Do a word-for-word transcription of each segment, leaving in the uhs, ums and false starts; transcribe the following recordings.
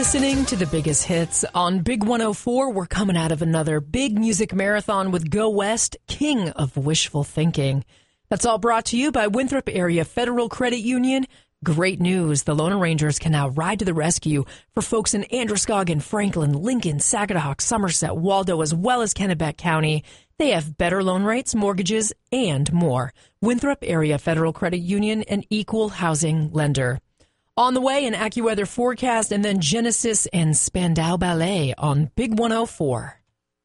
listening to the biggest hits on Big one oh four. We're coming out of another big music marathon with Go West, King of Wishful Thinking. That's all brought to you by Winthrop Area Federal Credit Union. Great news. The Lone Rangers can now ride to the rescue for folks in Androscoggin, Franklin, Lincoln, Sagadahoc, Somerset, Waldo, as well as Kennebec County. They have better loan rates, mortgages, and more. Winthrop Area Federal Credit Union, an equal housing lender. On the way, an AccuWeather forecast, and then Genesis and Spandau Ballet on Big one oh four.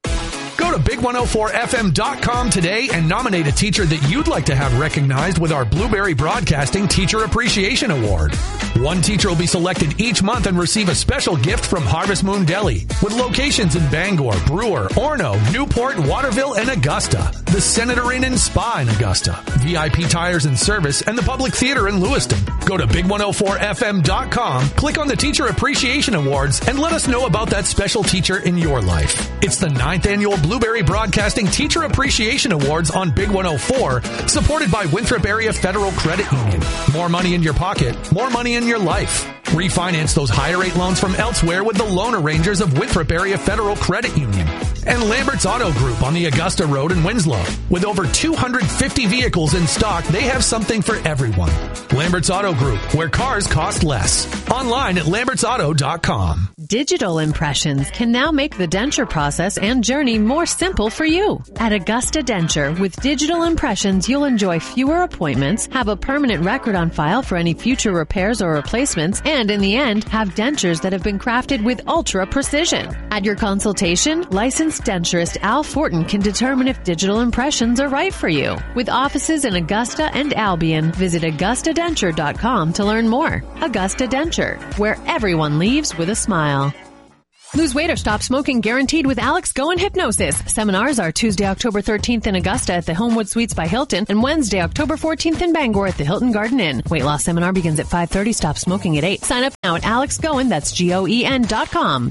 Go to big one oh four f m dot com today and nominate a teacher that you'd like to have recognized with our Blueberry Broadcasting Teacher Appreciation Award. One teacher will be selected each month and receive a special gift from Harvest Moon Deli with locations in Bangor, Brewer, Orono, Newport, Waterville, and Augusta. The Senator Inn and Spa in Augusta, V I P Tires and Service, and the Public Theater in Lewiston. Go to big one oh four f m dot com, click on the Teacher Appreciation Awards, and let us know about that special teacher in your life. It's the ninth annual Blueberry Broadcasting Teacher Appreciation Awards on Big one oh four, supported by Winthrop Area Federal Credit Union. More money in your pocket, more money in your life. Refinance those higher rate loans from elsewhere with the Loan Arrangers of Winthrop Area Federal Credit Union. And Lambert's Auto Group on the Augusta Road in Winslow. With over two hundred fifty vehicles in stock, they have something for everyone. Lambert's Auto Group, where cars cost less. Online at lamberts auto dot com. Digital impressions can now make the denture process and journey more simple for you. At Augusta Denture, with digital impressions, you'll enjoy fewer appointments, have a permanent record on file for any future repairs or replacements, and in the end, have dentures that have been crafted with ultra precision. At your consultation, licensed denturist Al Fortin can determine if digital impressions are right for you. With offices in Augusta and Albion, visit augusta denture dot com to learn more. Augusta Denture, where everyone leaves with a smile. Lose weight or stop smoking guaranteed with Alex Go and Hypnosis. Seminars are Tuesday, October thirteenth in Augusta at the Homewood Suites by Hilton and Wednesday, October fourteenth in Bangor at the Hilton Garden Inn. Weight loss seminar begins at five thirty. Stop smoking at eight. Sign up now at Alex Goen, that's G O E N dot com.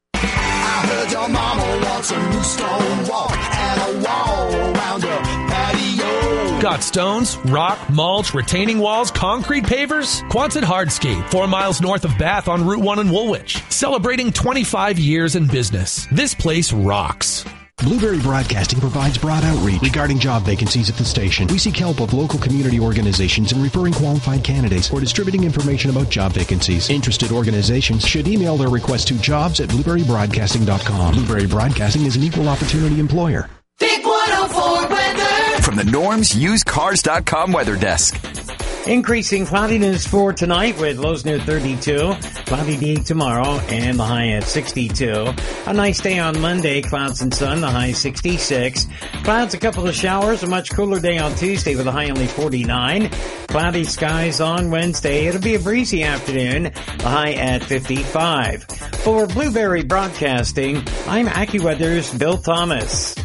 I heard your mama wants a new stone wall and a wall around her patio. Got stones, rock, mulch, retaining walls, concrete pavers? Quonset Hardscape, four miles north of Bath on Route one in Woolwich. Celebrating twenty-five years in business. This place rocks. Blueberry Broadcasting provides broad outreach regarding job vacancies at the station. We seek help of local community organizations in referring qualified candidates or distributing information about job vacancies. Interested organizations should email their request to jobs at blueberry broadcasting dot com. Blueberry Broadcasting is an equal opportunity employer. Big one oh four weather. From the Norm's Used Cars dot com weather desk. Increasing cloudiness for tonight with lows near thirty-two. Cloudy day tomorrow and the high at sixty-two. A nice day on Monday, clouds and sun, the high sixty-six. Clouds, a couple of showers, a much cooler day on Tuesday with a high only forty-nine. Cloudy skies on Wednesday. It'll be a breezy afternoon, the high at fifty-five. For Blueberry Broadcasting, I'm AccuWeather's Bill Thomas.